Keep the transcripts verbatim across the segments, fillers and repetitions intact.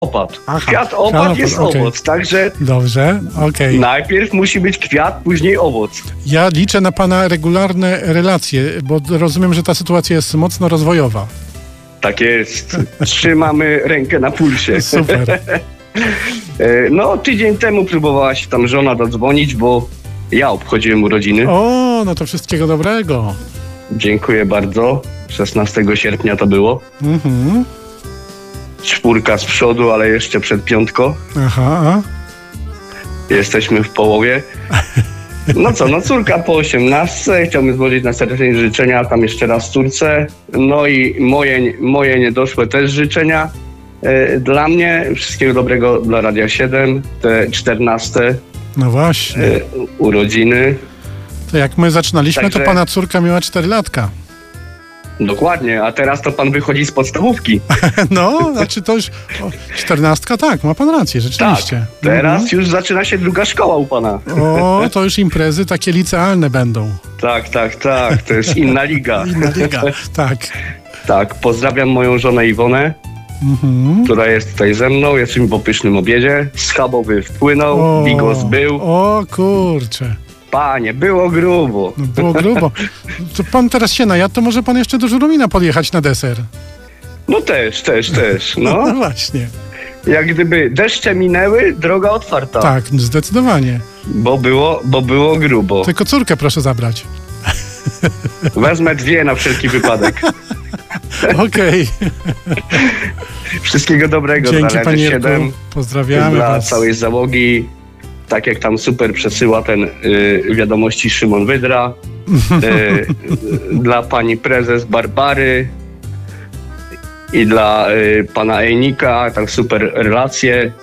opat. Aha, Kwiat, opat kwiat, jest okay. owoc, także Dobrze, okej. Okay. najpierw musi być kwiat, później owoc. Ja liczę na pana regularne relacje, bo rozumiem, że ta sytuacja jest mocno rozwojowa. Tak jest. Trzymamy rękę na pulsie. Super. No, tydzień temu próbowała się tam żona dodzwonić, bo ja obchodziłem urodziny. O, no to wszystkiego dobrego. Dziękuję bardzo. szesnastego sierpnia to było. Mhm. Czwórka z przodu, ale jeszcze przed piątką. Aha. Jesteśmy w połowie. No co, no córka po osiemnastce. Chciałbym złożyć na serdecznie życzenia tam jeszcze raz córce. No i moje, moje niedoszłe też życzenia. E, dla mnie wszystkiego dobrego dla Radia siedem. Te czternaste No właśnie. e, urodziny. To jak my zaczynaliśmy, Także... to pana córka miała cztery latka. Dokładnie, a teraz to pan wychodzi z podstawówki. No, znaczy to już o, czternastka, tak, ma pan rację, rzeczywiście. Tak, teraz mhm. już zaczyna się druga szkoła u pana. O, to już imprezy takie licealne będą. Tak, tak, tak, to jest inna liga. Inna liga, tak. Tak, pozdrawiam moją żonę Iwonę, mhm. która jest tutaj ze mną, jesteśmy po pysznym obiedzie. Schabowy wpłynął, o, bigos był. O kurczę. Panie, było grubo. No, było grubo. To pan teraz się najadł, to może pan jeszcze do Żuromina podjechać na deser. No też, też, też. No, no właśnie. Jak gdyby deszcze minęły, droga otwarta. Tak, zdecydowanie. Bo było, bo było grubo. Tylko córkę proszę zabrać. Wezmę dwie na wszelki wypadek. Okej. Wszystkiego dobrego. Dzięki, dla panie siedem. Jarku. Pozdrawiamy dla was. całej załogi. Tak jak tam super przesyła ten y, wiadomości Szymon Wydra. Y, dla pani prezes Barbary i dla y, pana Ejnika. Tam super relacje.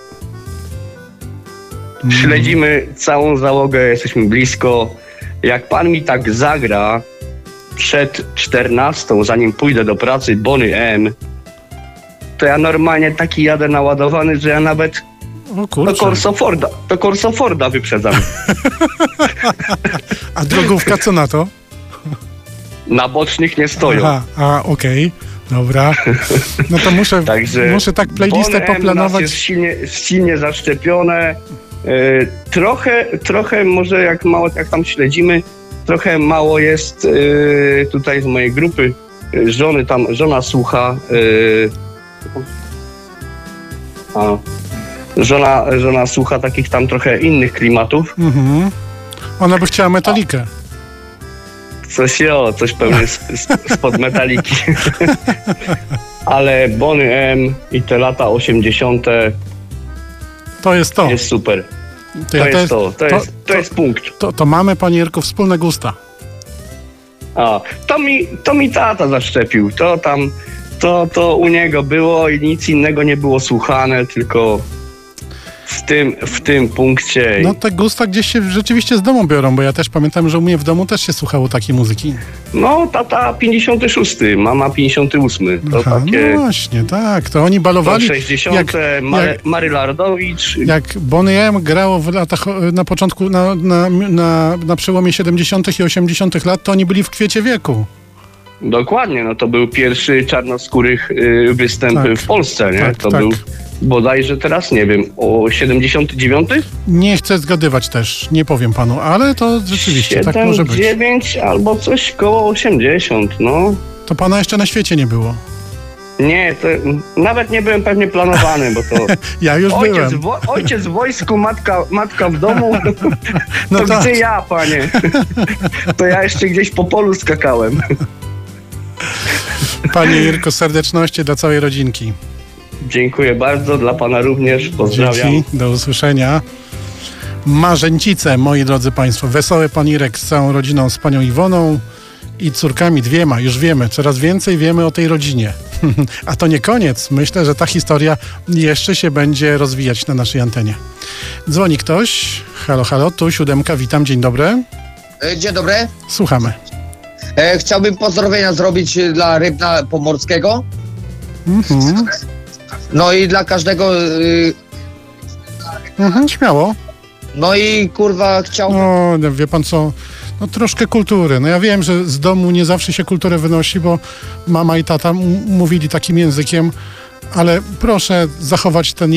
Śledzimy całą załogę, jesteśmy blisko. Jak pan mi tak zagra przed czternastą, zanim pójdę do pracy, Bonny M, to ja normalnie taki jadę naładowany, że ja nawet o kurczę. do Corso Forda, do Corso Forda wyprzedzam. A drogówka co na to? Na bocznych nie stoją. Aha, a okej, okay. Dobra. No to muszę, Także muszę tak playlistę Bonny poplanować. M jest silnie, silnie zaszczepione. Yy, trochę, trochę może jak mało, jak tam śledzimy, trochę mało jest yy, tutaj z mojej grupy yy, żony, tam żona słucha yy, a, żona, żona słucha takich tam trochę innych klimatów. Mhm. Ona by chciała Metalikę. Coś jo, coś pewnie spod Metaliki. Ale Bonny M i te lata osiemdziesiąte To jest to. jest super. To, To, ja jest też, to, to, to, jest, to, to, jest punkt. to, to mamy, panie Jerku, wspólne gusta. A, to mi, to mi tata zaszczepił. To tam, to, to u niego było i nic innego nie było słuchane, tylko w tym, w tym punkcie. No te gusta gdzieś się rzeczywiście z domu biorą, bo ja też pamiętam, że u mnie w domu też się słuchało takiej muzyki. No, tata pięćdziesiąty szósty, mama pięćdziesiąty ósmy. To Aha, takie... no właśnie, tak. To oni balowali. To sześćdziesiąte, jak, Mary, jak, Mary Lardowicz. jak Bonny M grało w latach, na początku, na, na, na, na przełomie siedemdziesiątych i osiemdziesiątych lat, to oni byli w kwiecie wieku. Dokładnie, no to był pierwszy czarnoskórych y, występ Tak, w Polsce, nie? tak, to tak. był bodajże teraz, nie wiem, o siedemdziesiąty dziewiąty? Nie chcę zgadywać też, nie powiem panu, ale to rzeczywiście tak może być. dziewięć albo coś koło osiemdziesiąt, no. To pana jeszcze na świecie nie było. Nie, to nawet nie byłem pewnie planowany, bo to ja już ojciec, byłem. Wo, ojciec w wojsku, matka, matka w domu, No to tak. gdzie ja, panie? To ja jeszcze gdzieś po polu skakałem. Panie Jirko, serdeczności dla całej rodzinki. Dziękuję bardzo, dla pana również, pozdrawiam. Dzięki, do usłyszenia. Marzęcice, moi drodzy państwo, wesoły pan Irek z całą rodziną, z panią Iwoną i córkami dwiema, już wiemy, coraz więcej wiemy o tej rodzinie. A to nie koniec, myślę, że ta historia jeszcze się będzie rozwijać na naszej antenie. Dzwoni ktoś, halo, halo, tu siódemka, witam, dzień dobry. Dzień dobry. Słuchamy. E, chciałbym pozdrowienia zrobić dla Rybna Pomorskiego. Mhm. No i dla każdego... Y, Mhm, śmiało. no i kurwa chciałbym... No, wie pan co, no troszkę kultury. No ja wiem, że z domu nie zawsze się kulturę wynosi, bo mama i tata m- mówili takim językiem, ale proszę zachować ten